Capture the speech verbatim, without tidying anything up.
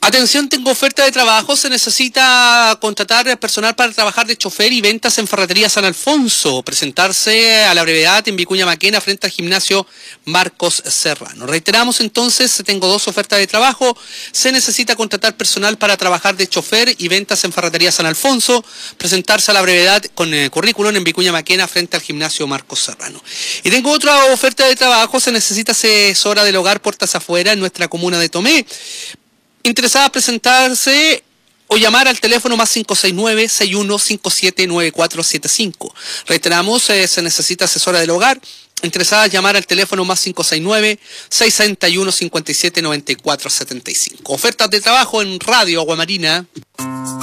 Atención, tengo oferta de trabajo. Se necesita contratar personal para trabajar de chofer y ventas en Ferretería San Alfonso. Presentarse a la brevedad en Vicuña Maquena frente al gimnasio Marcos Serrano. Reiteramos entonces, tengo dos ofertas de trabajo. Se necesita contratar personal para trabajar de chofer y ventas en Ferretería San Alfonso. Presentarse a la brevedad con el currículum en Vicuña Maquena frente al gimnasio Marcos Serrano. Y tengo otra oferta de trabajo. Se necesita asesora del hogar puertas afuera en nuestra comuna de Tomé. Interesada en presentarse o llamar al teléfono más cinco seis nueve, seis uno cinco siete, nueve cuatro siete cinco. Reiteramos, eh, se necesita asesora del hogar. Interesada en llamar al teléfono más cinco seis nueve, seis uno, cinco siete, nueve cuatro siete cinco. Ofertas de trabajo en Radio Aguamarina.